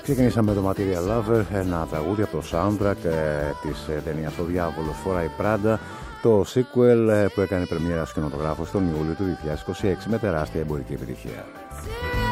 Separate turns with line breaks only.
Ξεκινήσαμε το Material Lover, ένα τραγούδι από το soundtrack της ταινίας «Ο Διάβολος φοράει Πράντα», το sequel που έκανε πρεμιέρα στους κινηματογράφους τον Ιούλιο του 2026 με τεράστια εμπορική επιτυχία.